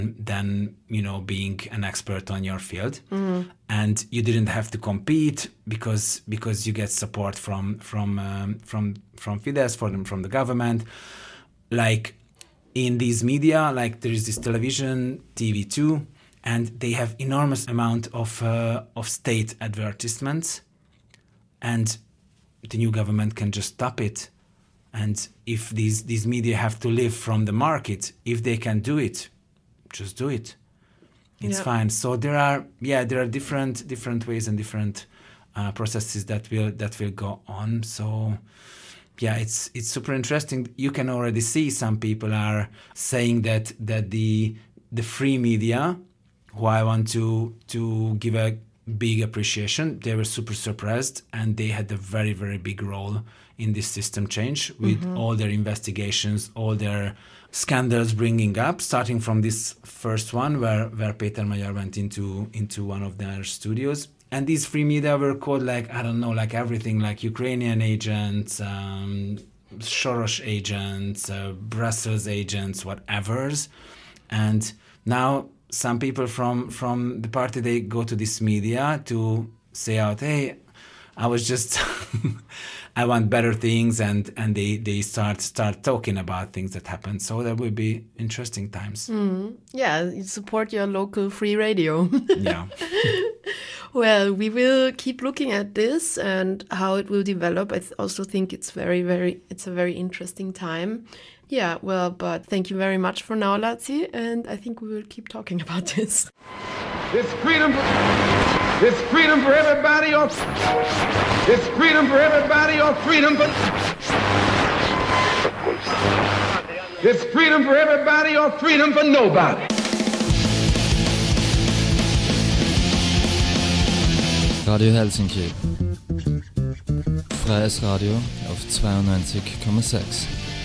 than being an expert on your field. And you didn't have to compete because you get support from Fidesz, from the government. Like in these media, like there is this television, TV2, and they have enormous amount of state advertisements, and the new government can just stop it. And if these media have to live from the market, if they can do it, just do it. It's fine. So there are different ways and different processes that will go on. So it's super interesting. You can already see some people are saying that the free media, who I want to give a big appreciation, they were super surprised, and they had a very, very big role in this system change with all their investigations, all their scandals bringing up, starting from this first one where Péter Magyar went into one of their studios. And these free media were called like everything, like Ukrainian agents, Soros agents, Brussels agents, whatevers. And now some people from the party, they go to this media to say out, hey, I was just I want better things, and they start talking about things that happen. So there will be interesting times. Yeah, you support your local free radio. Yeah. Well, we will keep looking at this and how it will develop. I also think it's it's a very interesting time. Yeah, well, but thank you very much for now, Laci, and I think we will keep talking about this. This freedom for everybody, or this freedom for everybody, or freedom for this freedom for everybody, or freedom for nobody. Radio Helsinki. Freies Radio auf 92,6.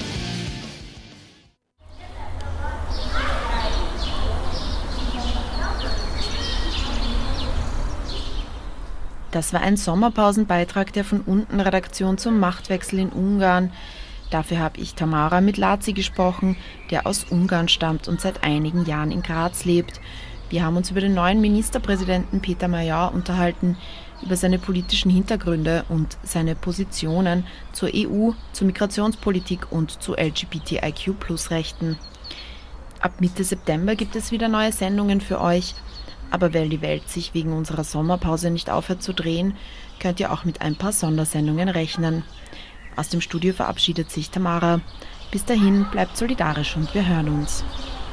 Das war ein Sommerpausenbeitrag der von unten Redaktion zum Machtwechsel in Ungarn. Dafür habe ich Tamara mit Laci gesprochen, der aus Ungarn stammt und seit einigen Jahren in Graz lebt. Wir haben uns über den neuen Ministerpräsidenten Péter Magyar unterhalten, über seine politischen Hintergründe und seine Positionen zur EU, zur Migrationspolitik und zu LGBTIQ+-Rechten. Ab Mitte September gibt es wieder neue Sendungen für euch. Aber weil die Welt sich wegen unserer Sommerpause nicht aufhört zu drehen, könnt ihr auch mit ein paar Sondersendungen rechnen. Aus dem Studio verabschiedet sich Tamara. Bis dahin, bleibt solidarisch und wir hören uns.